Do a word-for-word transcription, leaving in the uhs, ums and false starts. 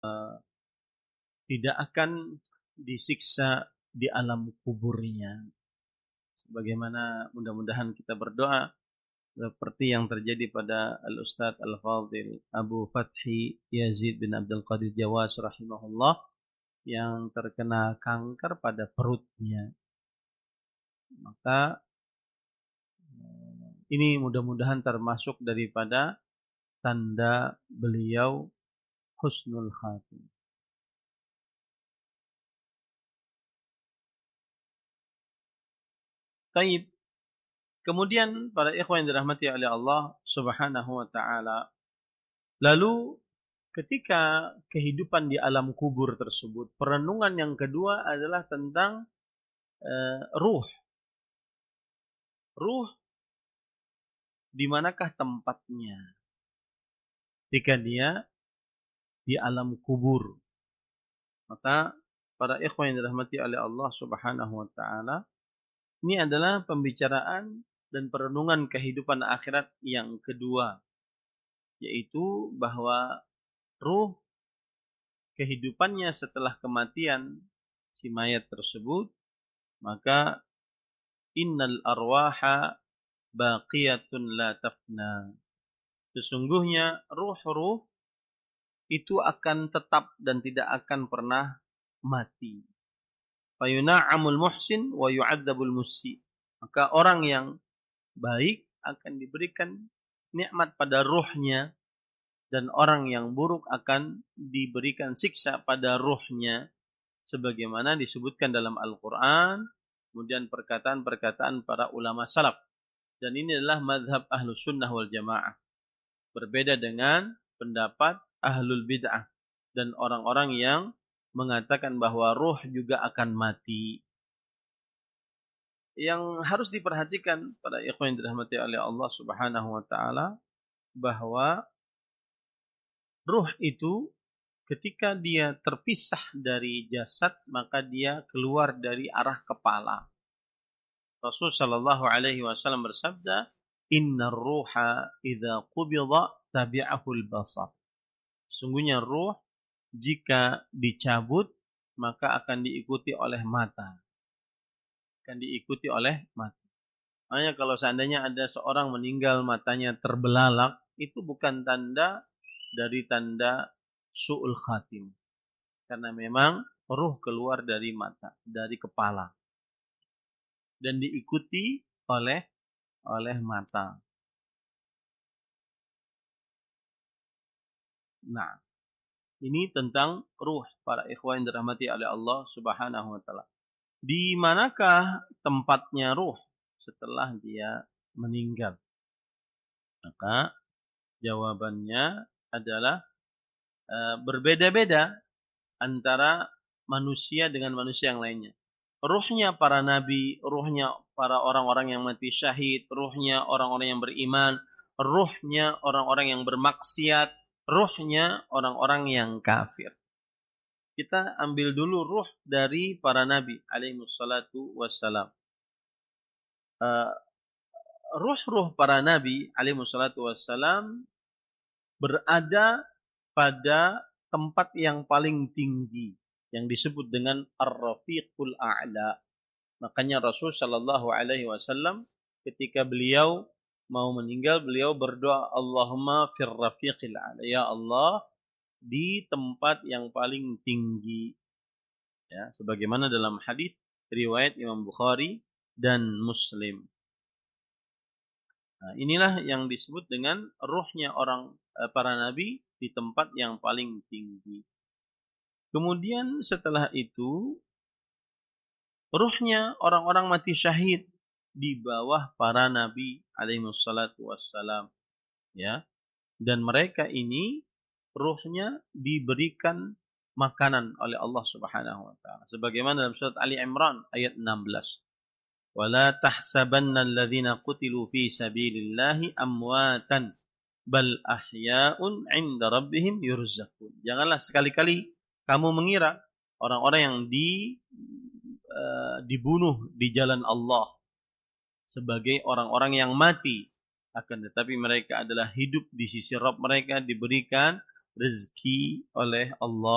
tidak akan disiksa di alam kuburnya. Sebagaimana mudah-mudahan kita berdoa seperti yang terjadi pada Al-Ustadz Al-Fadhil Abu Fathi Yazid bin Abdul Qadir Jawas rahimahullah yang terkena kanker pada perutnya. Maka ini mudah-mudahan termasuk daripada tanda beliau husnul khatimah. Baik. Kemudian para ikhwan yang dirahmati oleh Allah Subhanahu wa taala, lalu ketika kehidupan di alam kubur tersebut, perenungan yang kedua adalah tentang uh, ruh. Ruh di manakah tempatnya ketika dia di alam kubur. Maka para ikhwan yang dirahmati oleh Allah Subhanahu wa taala, ini adalah pembicaraan dan perenungan kehidupan akhirat yang kedua, yaitu bahwa ruh kehidupannya setelah kematian si mayat tersebut, maka innal arwaha baqiyatun la tafna. Sesungguhnya ruh-ruh itu akan tetap dan tidak akan pernah mati. Fayuna'amul muhsin wa yu'adzabul musyi. Maka orang yang baik akan diberikan nikmat pada ruhnya, dan orang yang buruk akan diberikan siksa pada ruhnya, sebagaimana disebutkan dalam Al-Quran, kemudian perkataan-perkataan para ulama salaf. Dan ini adalah mazhab ahlus sunnah wal jamaah, berbeda dengan pendapat ahlul bid'ah dan orang-orang yang mengatakan bahwa ruh juga akan mati. Yang harus diperhatikan pada ikhwan yang dirahmati oleh Allah Subhanahu wa taala, bahwa ruh itu ketika dia terpisah dari jasad, maka dia keluar dari arah kepala. Rasul sallallahu alaihi wasallam bersabda, "Innar ruha idza qubida tabi'ahu al-basar." Sungguhnya ruh jika dicabut maka akan diikuti oleh mata. Akan diikuti oleh mata. Makanya kalau seandainya ada seorang meninggal matanya terbelalak, itu bukan tanda dari tanda su'ul khatim. Karena memang ruh keluar dari mata, dari kepala. Dan diikuti oleh oleh mata. Nah, ini tentang ruh para ikhwan yang dirahmati oleh Allah Subhanahu wa taala. Di manakah tempatnya ruh setelah dia meninggal? Maka jawabannya adalah e, berbeda-beda antara manusia dengan manusia yang lainnya. Ruhnya para nabi, ruhnya para orang-orang yang mati syahid, ruhnya orang-orang yang beriman, ruhnya orang-orang yang bermaksiat, ruhnya orang-orang yang kafir. Kita ambil dulu ruh dari para nabi alaihissalatu wassalam. Uh, ruh-ruh para nabi alaihissalatu wassalam berada pada tempat yang paling tinggi yang disebut dengan Ar-Rafiqul A'la. Makanya Rasul sallallahu alaihi wasallam ketika beliau mau meninggal, beliau berdoa, Allahumma fir rafiqil a'la. Ya Allah, di tempat yang paling tinggi. Ya, sebagaimana dalam hadis riwayat Imam Bukhari dan Muslim. Nah, inilah yang disebut dengan ruhnya orang para nabi di tempat yang paling tinggi. Kemudian setelah itu ruhnya orang-orang mati syahid di bawah para nabi alaihissalatu wassalam, ya. Dan mereka ini ruhnya diberikan makanan oleh Allah Subhanahu wa taala. Sebagaimana dalam surat Ali Imran ayat enam belas. Wala tahsabanna alladhina qutilu fi sabilillahi amwatan bal ahya'un 'inda rabbihim yurzaqun. Janganlah sekali-kali kamu mengira orang-orang yang di uh, dibunuh di jalan Allah sebagai orang-orang yang mati, akan tetapi mereka adalah hidup di sisi Rabb mereka, diberikan rezeki oleh Allah